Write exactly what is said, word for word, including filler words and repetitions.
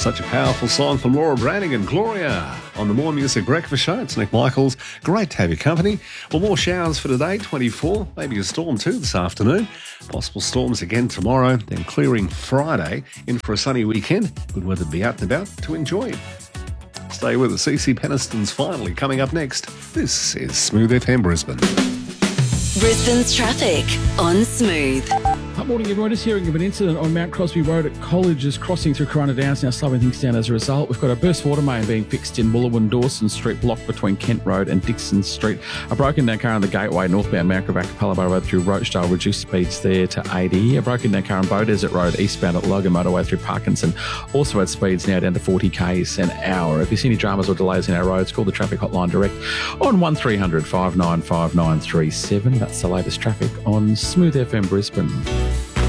Such a powerful song from Laura Browning and Gloria on the More Music Breakfast Show. It's Nick Michaels. Great to have your company. Well, more showers for today, twenty-four. Maybe a storm too this afternoon. Possible storms again tomorrow, then clearing Friday. In for a sunny weekend. Good weather to be out and about to enjoy. Stay with us. C C Peniston's finally coming up next. This is Smooth F M Brisbane. Brisbane's traffic on Smooth. Good morning, everyone. Just hearing of an incident on Mount Crosby Road at Colleges crossing through Corunna Downs, now slowing things down as a result. We've got a burst water main being fixed in Wooloowin Dawson Street, blocked between Kent Road and Dixon Street. A broken down car on the Gateway, northbound Mount Gravatt, Capalaba Road through Rochdale, reduced speeds there to eighty. A broken down car on Bow Desert Road, eastbound at Logan Motorway through Parkinson, also at speeds now down to forty k's an hour. If you see any dramas or delays in our roads, call the traffic hotline direct on one three hundred five nine five nine three seven. That's the latest traffic on Smooth F M Brisbane.